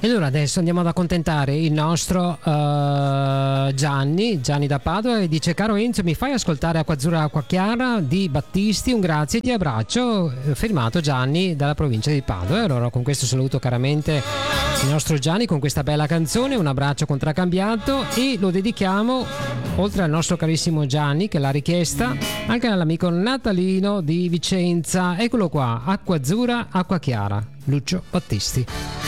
E allora adesso andiamo ad accontentare il nostro Gianni da Padova, e dice: caro Enzo, mi fai ascoltare Acqua Azzurra Acqua Chiara di Battisti, un grazie, ti abbraccio, firmato Gianni dalla provincia di Padova. E allora con questo saluto caramente il nostro Gianni con questa bella canzone, un abbraccio contraccambiato, e lo dedichiamo, oltre al nostro carissimo Gianni che l'ha richiesta, anche all'amico Natalino di Vicenza. Eccolo qua, Acqua Azzurra Acqua Chiara, Lucio Battisti.